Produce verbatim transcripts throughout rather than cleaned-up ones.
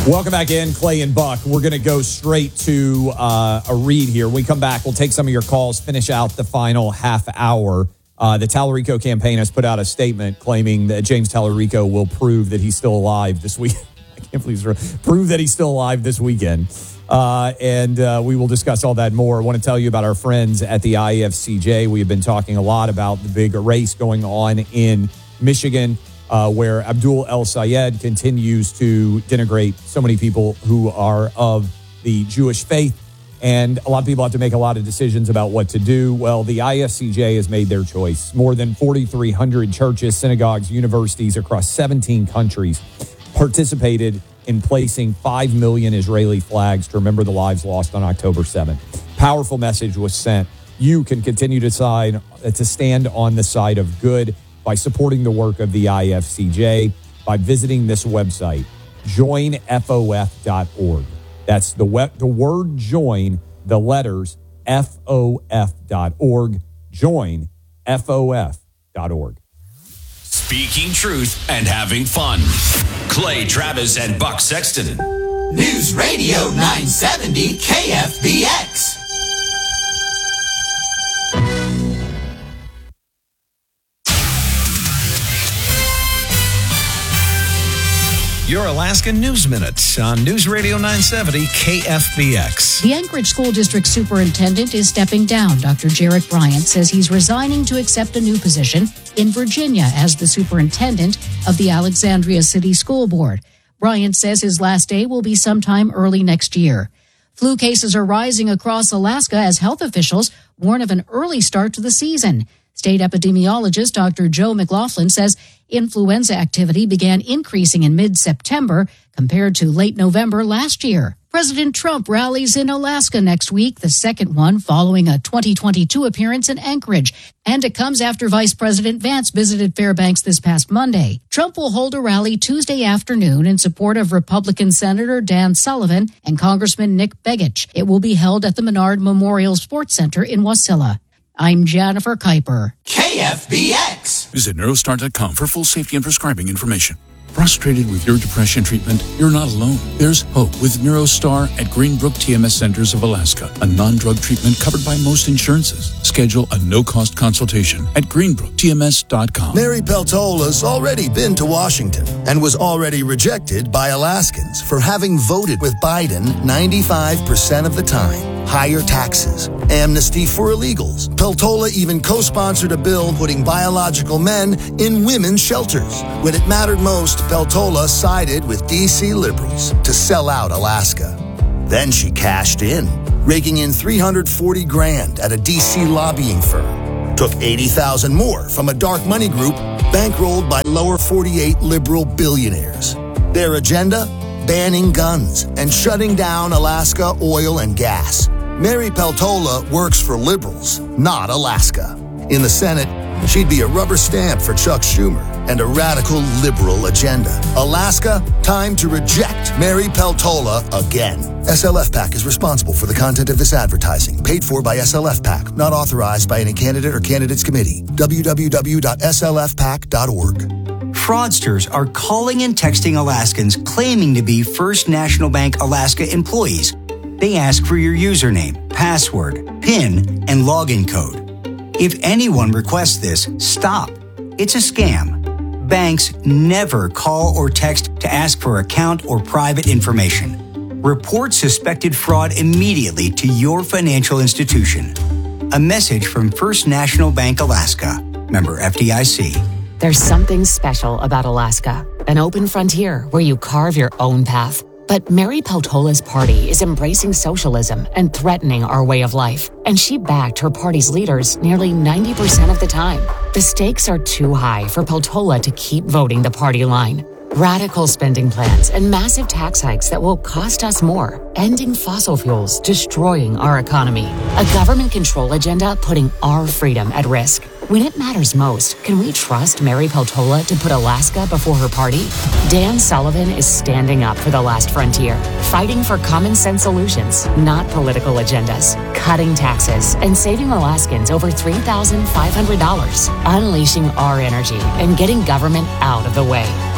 Welcome back in, Clay and Buck. We're going to go straight to uh, a read here. When we come back, we'll take some of your calls, finish out the final half hour. Uh, the Tallarico campaign has put out a statement claiming that James Tallarico will prove that he's still alive this week. I can't believe it's prove that he's still alive this weekend. Uh, and uh, we will discuss all that more. I want to tell you about our friends at the I F C J. We have been talking a lot about the big race going on in Michigan, uh, where Abdul El Sayed continues to denigrate so many people who are of the Jewish faith. And a lot of people have to make a lot of decisions about what to do. Well, the I F C J has made their choice. More than forty-three hundred churches, synagogues, universities across seventeen countries participated in placing five million Israeli flags to remember the lives lost on October seventh. Powerful message was sent. You can continue to decide to stand on the side of good by supporting the work of the I F C J by visiting this website, join F O F dot org. That's the web, the word join, the letters F O F dot org. Join F O F dot org. Speaking truth and having fun. Clay Travis and Buck Sexton. News Radio nine seventy K F B X. Your Alaska News Minute on News Radio nine seventy K F B X. The Anchorage School District Superintendent is stepping down. Doctor Jarrett Bryant says he's resigning to accept a new position in Virginia as the superintendent of the Alexandria City School Board. Bryant says his last day will be sometime early next year. Flu cases are rising across Alaska as health officials warn of an early start to the season. State epidemiologist Doctor Joe McLaughlin says influenza activity began increasing in mid-September compared to late November last year. President Trump rallies in Alaska next week, the second one following a twenty twenty-two appearance in Anchorage. And it comes after Vice President Vance visited Fairbanks this past Monday. Trump will hold a rally Tuesday afternoon in support of Republican Senator Dan Sullivan and Congressman Nick Begich. It will be held at the Menard Memorial Sports Center in Wasilla. I'm Jennifer Kuiper. K F B X. Visit Neurostar dot com for full safety and prescribing information. Frustrated with your depression treatment? You're not alone. There's hope with Neurostar at Greenbrook T M S Centers of Alaska, a non-drug treatment covered by most insurances. Schedule a no-cost consultation at greenbrook T M S dot com. Mary Peltola's already been to Washington and was already rejected by Alaskans for having voted with Biden ninety-five percent of the time. Higher taxes, amnesty for illegals. Peltola even co-sponsored a bill putting biological men in women's shelters. When it mattered most, Peltola sided with D C liberals to sell out Alaska. Then she cashed in, raking in three hundred forty grand at a D C lobbying firm. Took eighty thousand more from a dark money group bankrolled by lower forty-eight liberal billionaires. Their agenda? Banning guns and shutting down Alaska oil and gas. Mary Peltola works for liberals, not Alaska. In the Senate, she'd be a rubber stamp for Chuck Schumer and a radical liberal agenda. Alaska, time to reject Mary Peltola again. S L F PAC is responsible for the content of this advertising, paid for by S L F PAC, not authorized by any candidate or candidates committee. w w w dot s l f pac dot org. Fraudsters are calling and texting Alaskans claiming to be First National Bank Alaska employees. They ask for your username, password, PIN, and login code. If anyone requests this, stop. It's a scam. Banks never call or text to ask for account or private information. Report suspected fraud immediately to your financial institution. A message from First National Bank Alaska, member F D I C. There's something special about Alaska, an open frontier where you carve your own path. But Mary Peltola's party is embracing socialism and threatening our way of life. And she backed her party's leaders nearly ninety percent of the time. The stakes are too high for Peltola to keep voting the party line. Radical spending plans and massive tax hikes that will cost us more. Ending fossil fuels, destroying our economy. A government control agenda putting our freedom at risk. When it matters most, can we trust Mary Peltola to put Alaska before her party? Dan Sullivan is standing up for the last frontier, fighting for common sense solutions, not political agendas, cutting taxes and saving Alaskans over three thousand five hundred dollars, unleashing our energy and getting government out of the way.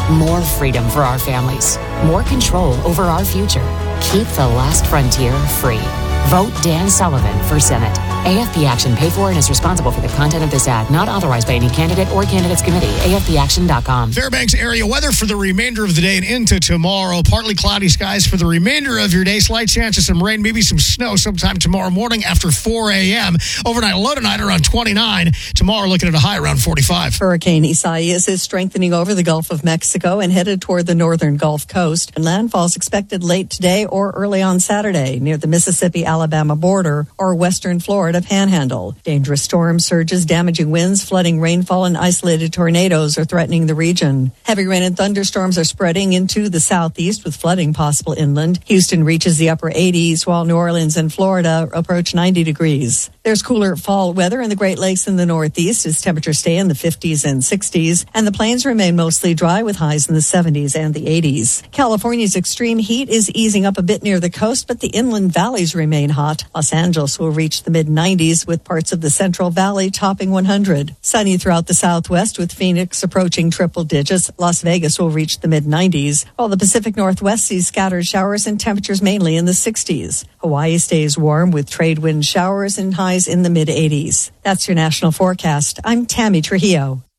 More freedom for our families. More control over our future. Keep the last frontier free. Vote Dan Sullivan for Senate. A F B Action paid for and is responsible for the content of this ad, not authorized by any candidate or candidates committee. A F B action dot com. Fairbanks area weather for the remainder of the day and into tomorrow. Partly cloudy skies for the remainder of your day. Slight chance of some rain, maybe some snow sometime tomorrow morning after four a.m. Overnight low tonight around twenty-nine. Tomorrow looking at a high around forty-five. Hurricane Isaias is strengthening over the Gulf of Mexico and headed toward the northern Gulf Coast. And landfall is expected late today or early on Saturday near the Mississippi-Alabama border or western Florida panhandle. Dangerous storm surges, damaging winds, flooding rainfall, and isolated tornadoes are threatening the region. Heavy rain and thunderstorms are spreading into the southeast with flooding possible inland. Houston reaches the upper eighties, while New Orleans and Florida approach ninety degrees. There's cooler fall weather in the Great Lakes in the northeast as temperatures stay in the fifties and sixties, and the plains remain mostly dry with highs in the seventies and the eighties. California's extreme heat is easing up a bit near the coast, but the inland valleys remain hot. Los Angeles will reach the mid-nineties with parts of the Central Valley topping one hundred. Sunny throughout the southwest with Phoenix approaching triple digits. Las Vegas will reach the mid-nineties, while the Pacific Northwest sees scattered showers and temperatures mainly in the sixties. Hawaii stays warm with trade wind showers and highs in the mid-eighties. That's your national forecast. I'm Tammy Trujillo.